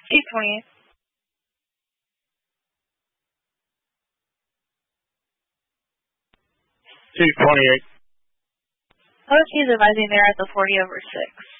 828. $228. OFC is advising they're at the 40/6.